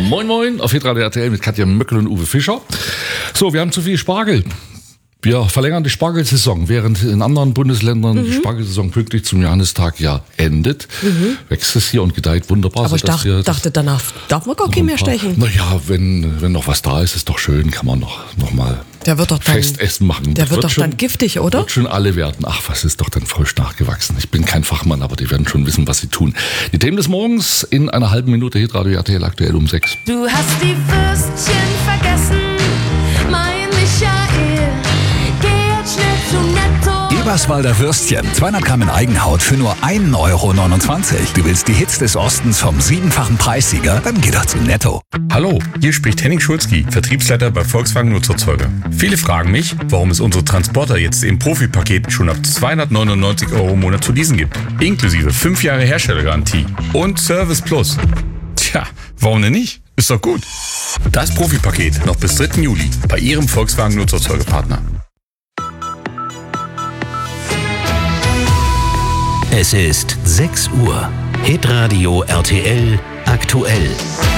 Moin Moin auf Hitradio RTL mit Katja Möckel und Uwe Fischer. So, wir haben zu viel Spargel. Wir verlängern die Spargelsaison, während in anderen Bundesländern die Spargelsaison pünktlich zum Johannistag ja endet. Wächst es hier und gedeiht wunderbar. Aber ich dachte, danach darf man gar keinen mehr stechen. Naja, wenn noch was da ist, ist doch schön, kann man noch mal Festessen machen. Der wird doch dann giftig, oder? Wird schon alle werden. Ach, was ist doch dann frisch nachgewachsen. Ich bin kein Fachmann, aber die werden schon wissen, was sie tun. Die Themen des Morgens in einer halben Minute, Hitradio RTL aktuell um 6. Du hast die Würstchen vergessen, mein Michael. Geh jetzt schnell zu Netto. Eberswalder Würstchen, 200 Gramm in Eigenhaut für nur 1,29 Euro. Du willst die Hits des Ostens vom 7-fachen Preissieger? Dann geh doch zu Netto. Hallo, hier spricht Henning Schulzki, Vertriebsleiter bei Volkswagen Nutzerzeuger. Viele fragen mich, warum es unsere Transporter jetzt im Profipaket schon ab 299 Euro im Monat zu leasen gibt. Inklusive 5 Jahre Herstellergarantie und Service Plus. Tja, warum denn nicht? Ist doch gut. Das Profipaket noch bis 3. Juli bei Ihrem Volkswagen Nutzerzeugerpartner. Es ist 6 Uhr. Hitradio RTL aktuell.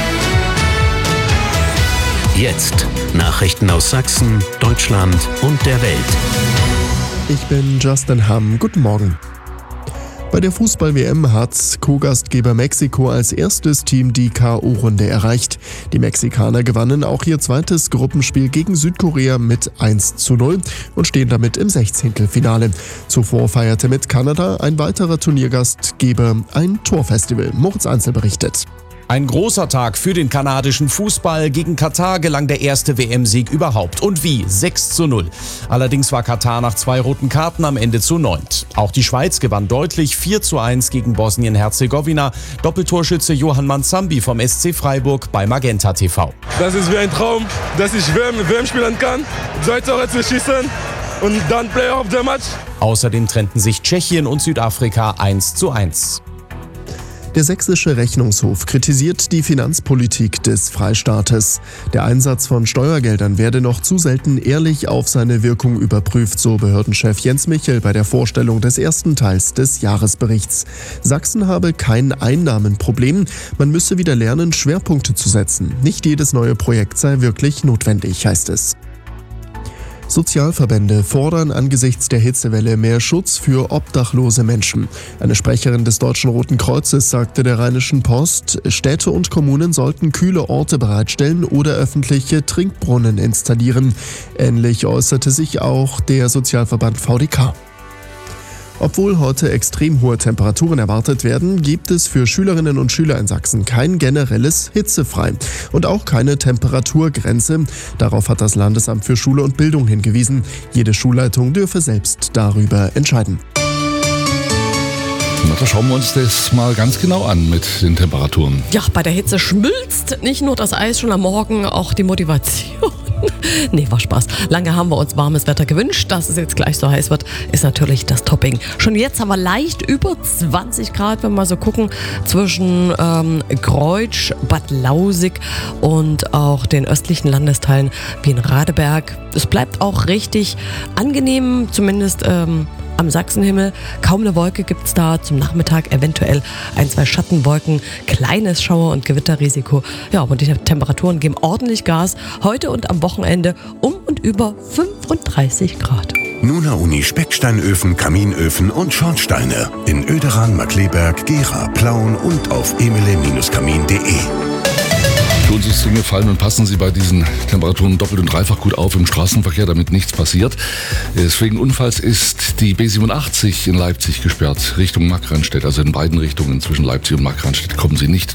Jetzt Nachrichten aus Sachsen, Deutschland und der Welt. Ich bin Justin Hamm. Guten Morgen. Bei der Fußball-WM hat Co-Gastgeber Mexiko als erstes Team die K.O.-Runde erreicht. Die Mexikaner gewannen auch ihr zweites Gruppenspiel gegen Südkorea mit 1:0 und stehen damit im 16. Zuvor feierte mit Kanada ein weiterer Turniergastgeber ein Torfestival. Moritz Einzel berichtet. Ein großer Tag für den kanadischen Fußball. Gegen Katar gelang der erste WM-Sieg überhaupt. Und wie? 6:0. Allerdings war Katar nach 2 roten Karten am Ende zu 9. Auch die Schweiz gewann deutlich 4:1 gegen Bosnien-Herzegowina. Doppeltorschütze Johann Manzambi vom SC Freiburg bei Magenta TV. Das ist wie ein Traum, dass ich WM spielen kann. 2 Tore zu schießen und dann Player of the Match. Außerdem trennten sich Tschechien und Südafrika 1:1. Der sächsische Rechnungshof kritisiert die Finanzpolitik des Freistaates. Der Einsatz von Steuergeldern werde noch zu selten ehrlich auf seine Wirkung überprüft, so Behördenchef Jens Michel bei der Vorstellung des ersten Teils des Jahresberichts. Sachsen habe kein Einnahmenproblem. Man müsse wieder lernen, Schwerpunkte zu setzen. Nicht jedes neue Projekt sei wirklich notwendig, heißt es. Sozialverbände fordern angesichts der Hitzewelle mehr Schutz für obdachlose Menschen. Eine Sprecherin des Deutschen Roten Kreuzes sagte der Rheinischen Post, Städte und Kommunen sollten kühle Orte bereitstellen oder öffentliche Trinkbrunnen installieren. Ähnlich äußerte sich auch der Sozialverband VDK. Obwohl heute extrem hohe Temperaturen erwartet werden, gibt es für Schülerinnen und Schüler in Sachsen kein generelles Hitzefrei und auch keine Temperaturgrenze. Darauf hat das Landesamt für Schule und Bildung hingewiesen. Jede Schulleitung dürfe selbst darüber entscheiden. Na, da schauen wir uns das mal ganz genau an mit den Temperaturen. Ja, bei der Hitze schmilzt nicht nur das Eis schon am Morgen, auch die Motivation. Nee, war Spaß. Lange haben wir uns warmes Wetter gewünscht. Dass es jetzt gleich so heiß wird, ist natürlich das Topping. Schon jetzt haben wir leicht über 20 Grad, wenn wir mal so gucken, zwischen Greutsch, Bad Lausig und auch den östlichen Landesteilen wie in Radeberg. Es bleibt auch richtig angenehm, zumindest am Sachsenhimmel. Kaum eine Wolke gibt es da. Zum Nachmittag eventuell 1, 2 Schattenwolken, kleines Schauer- und Gewitterrisiko. Ja, aber die Temperaturen geben ordentlich Gas. Heute und am Wochenende um und über 35 Grad. Nuna Uni Specksteinöfen, Kaminöfen und Schornsteine. In Oederan, Markleberg, Gera, Plauen und auf emile-kamin.de. Tun Sie sich den Gefallen und passen Sie bei diesen Temperaturen doppelt und dreifach gut auf im Straßenverkehr, damit nichts passiert. Wegen Unfalls ist die B87 in Leipzig gesperrt, Richtung Markranstädt. Also in beiden Richtungen zwischen Leipzig und Markranstädt kommen Sie nicht